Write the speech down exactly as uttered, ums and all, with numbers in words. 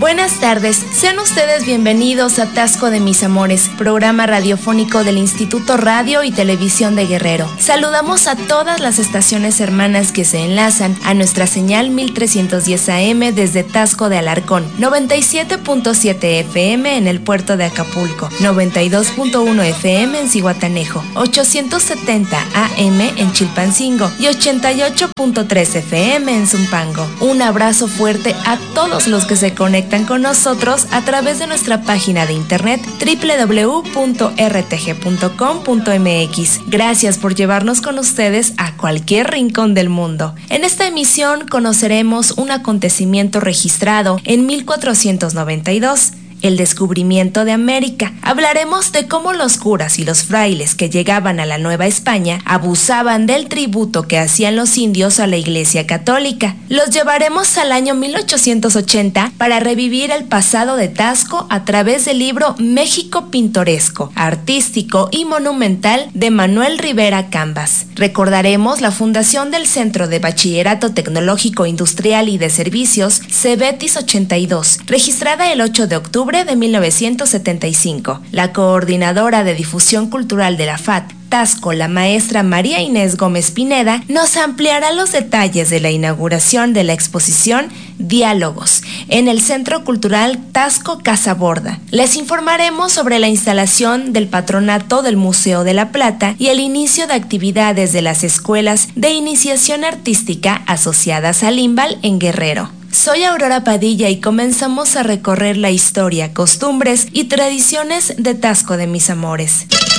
Buenas tardes, sean ustedes bienvenidos a Tasco de Mis Amores, programa radiofónico del Instituto Radio y Televisión de Guerrero. Saludamos a todas las estaciones hermanas que se enlazan a nuestra señal mil trescientos diez A M desde Tasco de Alarcón, noventa y siete punto siete F M en el puerto de Acapulco, noventa y dos punto uno F M en Zihuatanejo, ochocientos setenta A M en Chilpancingo y ochenta y ocho punto tres F M en Zumpango. Un abrazo fuerte a todos los que se conectan con nosotros a través de nuestra página de internet doble u doble u doble u punto r t g punto com punto m x. Gracias por llevarnos con ustedes a cualquier rincón del mundo. En esta emisión conoceremos un acontecimiento registrado en mil cuatrocientos noventa y dos. El descubrimiento de América. Hablaremos de cómo los curas y los frailes que llegaban a la Nueva España abusaban del tributo que hacían los indios a la Iglesia Católica. Los llevaremos al año mil ochocientos ochenta para revivir el pasado de Tasco a través del libro México Pintoresco, Artístico y Monumental de Manuel Rivera Cambas. Recordaremos la fundación del Centro de Bachillerato Tecnológico Industrial y de Servicios, CEBETIS ochenta y dos, registrada el ocho de octubre de mil novecientos setenta y cinco. La coordinadora de difusión cultural de la F A T, Tasco, la maestra María Inés Gómez Pineda, nos ampliará los detalles de la inauguración de la exposición Diálogos en el Centro Cultural Tasco Casa Borda. Les informaremos sobre la instalación del patronato del Museo de la Plata y el inicio de actividades de las escuelas de iniciación artística asociadas al IMBAL en Guerrero. Soy Aurora Padilla y comenzamos a recorrer la historia, costumbres y tradiciones de Tasco de Mis Amores.